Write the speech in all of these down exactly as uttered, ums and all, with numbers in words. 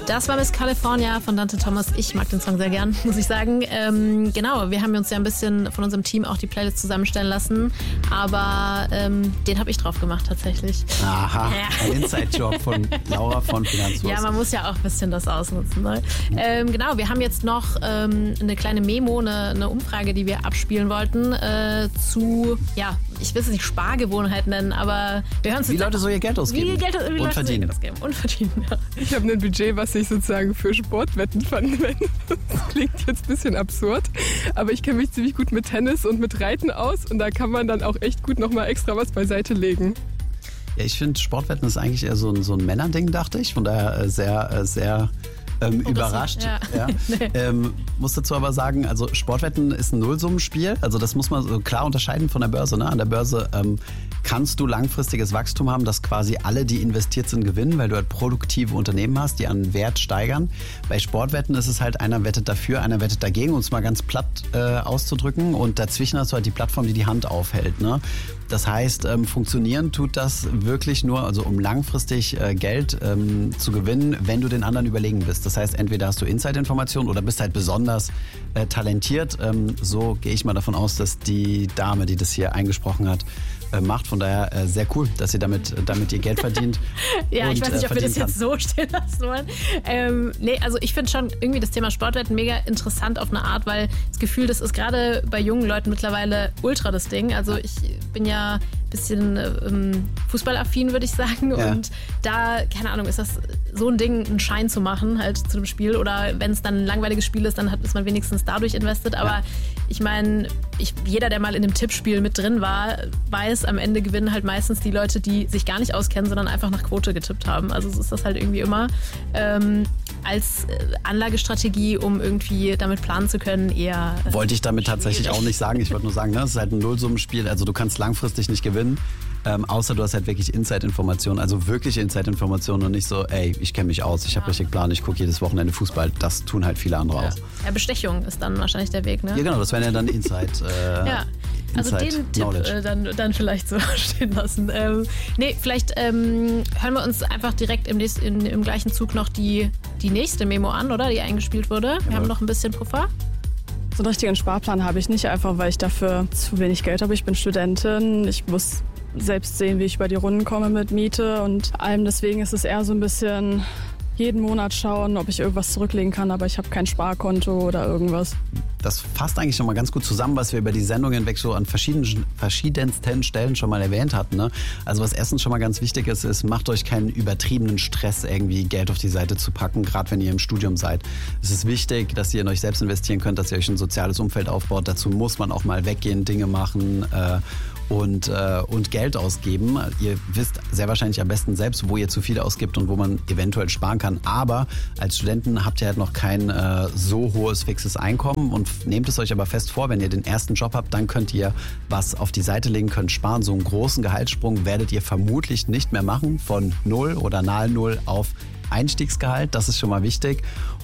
Das war Miss California von Dante Thomas. Ich mag den Song sehr gern, muss ich sagen. Ähm, genau, wir haben uns ja ein bisschen von unserem Team auch die Playlist zusammenstellen lassen, aber ähm, den habe ich drauf gemacht tatsächlich. Aha, Ja. ein Inside-Job von Laura von Finanzfluss. Ja, man muss ja auch ein bisschen das ausnutzen. Ne? Ähm, genau, wir haben jetzt noch ähm, eine kleine Memo, eine, eine Umfrage, die wir abspielen wollten äh, zu, ja, ich will es nicht Spargewohnheit nennen, aber wir hören es Wie jetzt Leute so ihr Geld ausgeben. Wie Geld, wie und Leute so ihr verdienen. Geld ausgeben. Und verdienen, ja. Ich habe ein Budget, was ich sozusagen für Sportwetten verwende. Das klingt jetzt ein bisschen absurd, aber ich kenne mich ziemlich gut mit Tennis und mit Reiten aus und da kann man dann auch echt gut nochmal extra was beiseite legen. Ja, ich finde, Sportwetten ist eigentlich eher so ein, so ein Männerding, dachte ich. Von daher äh, sehr, äh, sehr ähm, Oh, das- überrascht. ja. Ja. Nee. Ähm, muss dazu aber sagen, also Sportwetten ist ein Nullsummenspiel. Also das muss man so klar unterscheiden von der Börse. Ne? An der Börse ähm, kannst du langfristiges Wachstum haben, dass quasi alle, die investiert sind, gewinnen, weil du halt produktive Unternehmen hast, die an Wert steigern. Bei Sportwetten ist es halt, einer wettet dafür, einer wettet dagegen, um es mal ganz platt äh, auszudrücken. Und dazwischen hast du halt die Plattform, die die Hand aufhält. Ne? Das heißt, ähm, funktionieren tut das wirklich nur, also um langfristig äh, Geld ähm, zu gewinnen, wenn du den anderen überlegen bist. Das heißt, entweder hast du Inside-Informationen oder bist halt besonders äh, talentiert. Ähm, so gehe ich mal davon aus, dass die Dame, die das hier eingesprochen hat, äh, macht. Von daher äh, sehr cool, dass ihr damit, damit ihr Geld verdient. Ja, ich und, weiß nicht, äh, ob wir das verdienen jetzt so stehen lassen wollen. Ähm, nee, also ich finde schon irgendwie das Thema Sportwetten mega interessant auf eine Art, weil das Gefühl, das ist gerade bei jungen Leuten mittlerweile ultra das Ding. Also ich bin ja ein bisschen ähm, fußballaffin, würde ich sagen. Ja. Und da, keine Ahnung, ist das so ein Ding, einen Schein zu machen halt zu dem Spiel. Oder wenn es dann ein langweiliges Spiel ist, dann hat, ist man wenigstens dadurch invested. Aber Ja. ich meine, ich, jeder, der mal in einem Tippspiel mit drin war, weiß, am Ende gewinnen halt meistens die Leute, die sich gar nicht auskennen, sondern einfach nach Quote getippt haben. Also so ist das halt irgendwie immer. Ähm, als äh, Anlagestrategie, um irgendwie damit planen zu können, eher... Äh, Wollte ich damit tatsächlich auch nicht sagen. Ich wollte nur sagen, ne, es ist halt ein Nullsummenspiel. Also du kannst langfristig nicht gewinnen. Ähm, außer du hast halt wirklich Inside-Informationen, also wirkliche Inside-Informationen und nicht so, ey, ich kenne mich aus, ich habe richtig Plan, ich gucke jedes Wochenende Fußball. Das tun halt viele andere ja. auch. ja, Bestechung ist dann wahrscheinlich der Weg, ne? Ja genau, das wären ja dann Inside äh, Ja, also Inside den Tipp Knowledge. äh, dann, dann vielleicht so stehen lassen. Ähm, nee, vielleicht ähm, hören wir uns einfach direkt im, nächsten, im, im gleichen Zug noch die, die nächste Memo an, oder? Die eingespielt wurde. Wir haben noch ein bisschen Puffer. So einen richtigen Sparplan habe ich nicht, einfach weil ich dafür zu wenig Geld habe. Ich bin Studentin, ich muss selbst sehen, wie ich über die Runden komme mit Miete und allem. Deswegen ist es eher so ein bisschen jeden Monat schauen, ob ich irgendwas zurücklegen kann, aber ich habe kein Sparkonto oder irgendwas. Das fasst eigentlich schon mal ganz gut zusammen, was wir über die Sendung hinweg so an verschiedenen, verschiedensten Stellen schon mal erwähnt hatten. Ne? Also was erstens schon mal ganz wichtig ist, ist, macht euch keinen übertriebenen Stress, irgendwie Geld auf die Seite zu packen, gerade wenn ihr im Studium seid. Es ist wichtig, dass ihr in euch selbst investieren könnt, dass ihr euch ein soziales Umfeld aufbaut. Dazu muss man auch mal weggehen, Dinge machen äh, und, äh, und Geld ausgeben. Ihr wisst sehr wahrscheinlich am besten selbst, wo ihr zu viel ausgibt und wo man eventuell sparen kann. Aber als Studenten habt ihr halt noch kein äh, so hohes fixes Einkommen und nehmt es euch aber fest vor, wenn ihr den ersten Job habt, dann könnt ihr was auf die Seite legen, könnt sparen. So einen großen Gehaltssprung werdet ihr vermutlich nicht mehr machen, von null oder nahe null auf Einstiegsgehalt. Das ist schon mal wichtig.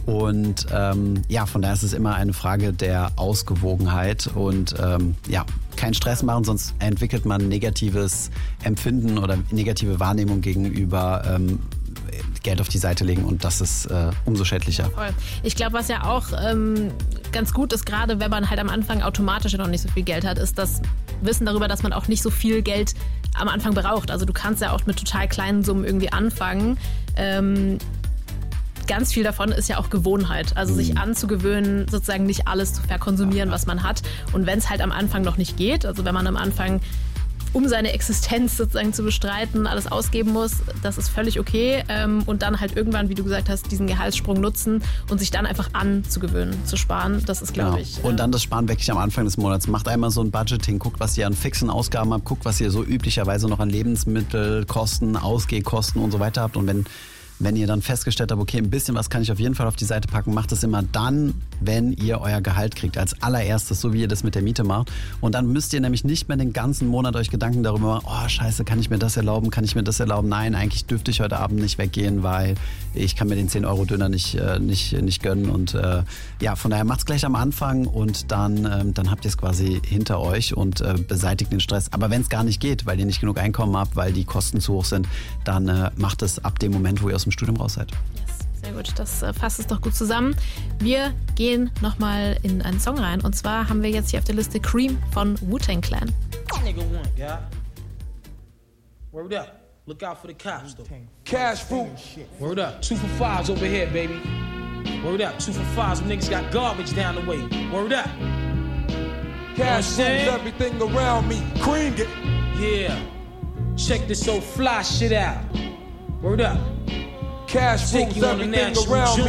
Und ähm, ja, von daher ist es immer eine Frage der Ausgewogenheit und ähm, ja, keinen Stress machen, sonst entwickelt man negatives Empfinden oder negative Wahrnehmung gegenüber ähm, Geld auf die Seite legen und das ist äh, umso schädlicher. Voll. Ich glaube, was ja auch ähm, ganz gut ist, gerade wenn man halt am Anfang automatisch noch nicht so viel Geld hat, ist das Wissen darüber, dass man auch nicht so viel Geld am Anfang braucht. Also du kannst ja auch mit total kleinen Summen irgendwie anfangen. Ähm, ganz viel davon ist ja auch Gewohnheit. Also sich anzugewöhnen, sozusagen nicht alles zu verkonsumieren, was man hat. Und wenn es halt am Anfang noch nicht geht, also wenn man am Anfang, um seine Existenz sozusagen zu bestreiten, alles ausgeben muss, das ist völlig okay. Ähm, und dann halt irgendwann, wie du gesagt hast, diesen Gehaltssprung nutzen und sich dann einfach anzugewöhnen, zu sparen. Das ist, glaube Genau. ich... Und äh, dann das Sparen wirklich am Anfang des Monats. Macht einmal so ein Budgeting, guckt, was ihr an fixen Ausgaben habt, guckt, was ihr so üblicherweise noch an Lebensmittelkosten, Ausgehkosten und so weiter habt. Und wenn Wenn ihr dann festgestellt habt, okay, ein bisschen was kann ich auf jeden Fall auf die Seite packen, macht es immer dann, wenn ihr euer Gehalt kriegt. Als allererstes, so wie ihr das mit der Miete macht. Und dann müsst ihr nämlich nicht mehr den ganzen Monat euch Gedanken darüber machen, oh scheiße, kann ich mir das erlauben, kann ich mir das erlauben? Nein, eigentlich dürfte ich heute Abend nicht weggehen, weil ich kann mir den zehn Euro Döner nicht, äh, nicht, nicht gönnen. Und äh, ja, von daher macht's gleich am Anfang und dann, ähm, dann habt ihr es quasi hinter euch und äh, beseitigt den Stress. Aber wenn es gar nicht geht, weil ihr nicht genug Einkommen habt, weil die Kosten zu hoch sind, dann äh, macht es ab dem Moment, wo ihr aus dem Studium raus seid. yes, Sehr gut, das äh, fasst es doch gut zusammen. Wir gehen nochmal in einen Song rein. Und zwar haben wir jetzt hier auf der Liste Cream von Wu-Tang Clan. Nigga one, yeah. Word up. Look out for the cops, though. Cash fruit. Word up. Two for fives over here, baby. Word up. Two for fives. Some niggas got garbage down the way. Word up. Cash fruit, everything around me. Cream it. Yeah. Check this old fly shit out. Word up. Cash fruit, everything around me.